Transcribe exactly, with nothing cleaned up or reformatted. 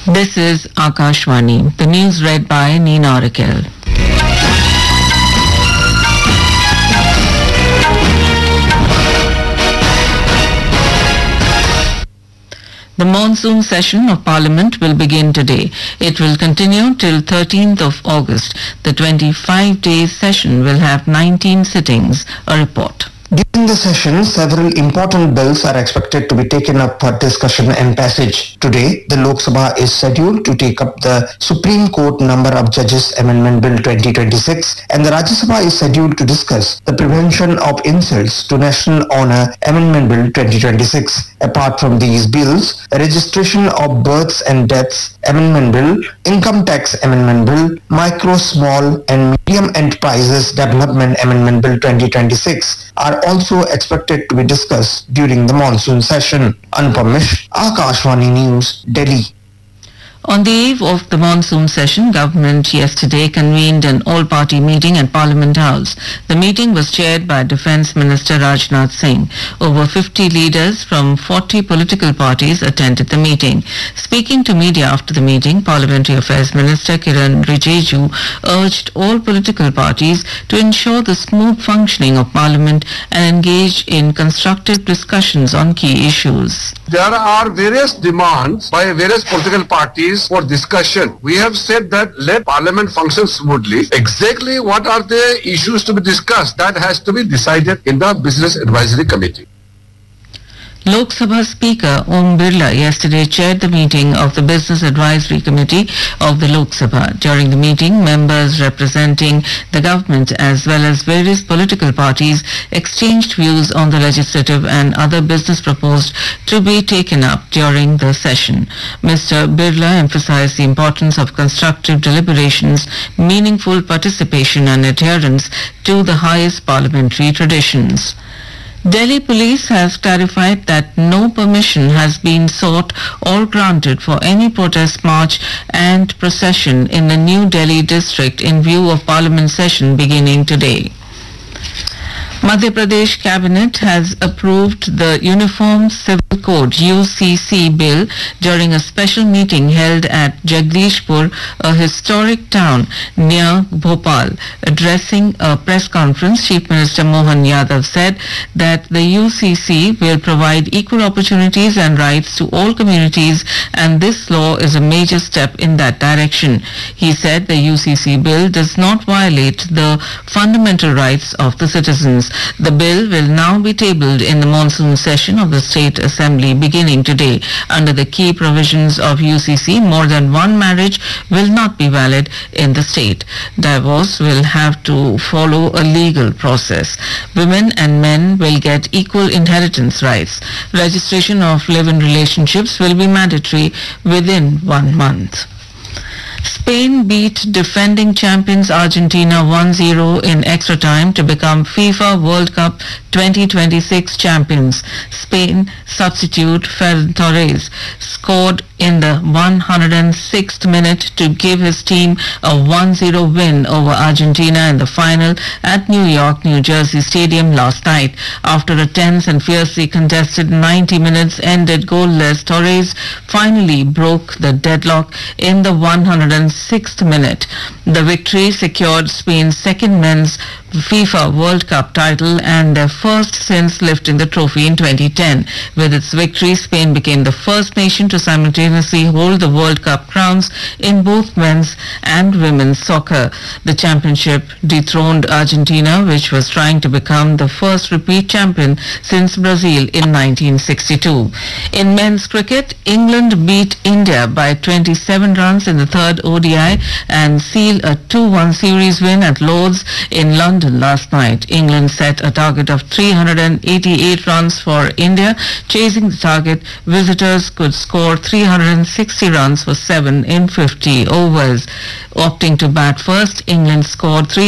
This is Akashvani. The news read by Nina Rakel. The monsoon session of Parliament will begin today. It will continue till thirteenth of August. The twenty-five day session will have nineteen sittings. A report. During the session, several important bills are expected to be taken up for discussion and passage. Today, the Lok Sabha is scheduled to take up the Supreme Court Number of Judges Amendment Bill twenty twenty-six, and the Rajya Sabha is scheduled to discuss the Prevention of Insults to National Honour Amendment Bill twenty twenty-six. Apart from these bills, Registration of Births and Deaths Amendment Bill, Income Tax Amendment Bill, Micro, Small and Medium Enterprises Development Amendment Bill twenty twenty-six are also expected to be discussed during the monsoon session. Anupam Mishra, Akashvani News, Delhi. On the eve of the monsoon session, government yesterday convened an all-party meeting at Parliament House. The meeting was chaired by Defence Minister Rajnath Singh. Over fifty leaders from forty political parties attended the meeting. Speaking to media after the meeting, Parliamentary Affairs Minister Kiran Rijiju urged all political parties to ensure the smooth functioning of Parliament and engage in constructive discussions on key issues. There are various demands by various political parties for discussion. We have said that let Parliament function smoothly. Exactly what are the issues to be discussed, that has to be decided in the Business Advisory Committee. Lok Sabha Speaker Om Birla yesterday chaired the meeting of the Business Advisory Committee of the Lok Sabha. During the meeting, members representing the government as well as various political parties exchanged views on the legislative and other business proposed to be taken up during the session. Mister Birla emphasized the importance of constructive deliberations, meaningful participation and adherence to the highest parliamentary traditions. Delhi Police has clarified that no permission has been sought or granted for any protest march and procession in the New Delhi district in view of Parliament session beginning today. Madhya Pradesh Cabinet has approved the Uniform Civil Code U C C bill during a special meeting held at Jagdishpur, a historic town near Bhopal. Addressing a press conference, Chief Minister Mohan Yadav said that the U C C will provide equal opportunities and rights to all communities, and this law is a major step in that direction. He said the U C C bill does not violate the fundamental rights of the citizens. The bill will now be tabled in the monsoon session of the State Assembly beginning today. Under the key provisions of U C C, more than one marriage will not be valid in the state. Divorce will have to follow a legal process. Women and men will get equal inheritance rights. Registration of live-in relationships will be mandatory within one month. Spain beat defending champions Argentina one zero in extra time to become FIFA World Cup twenty twenty-six champions. Spain substitute Ferran Torres scored in the one hundred sixth minute to give his team a one zero win over Argentina in the final at New York, New Jersey Stadium last night. After a tense and fiercely contested ninety minutes ended goalless, Torres finally broke the deadlock in the one hundred sixth minute. The victory secured Spain's second men's FIFA World Cup title and their first since lifting the trophy in twenty ten. With its victory, Spain became the first nation to simultaneously hold the World Cup crowns in both men's and women's soccer. The championship dethroned Argentina, which was trying to become the first repeat champion since Brazil in nineteen sixty-two. In men's cricket, England beat India by twenty-seven runs in the third O D I and sealed a two one series win at Lord's in London last night. England set a target of three hundred eighty-eight runs for India. Chasing the target, visitors could score three hundred sixty runs for seven in fifty overs. Opting to bat first, England scored three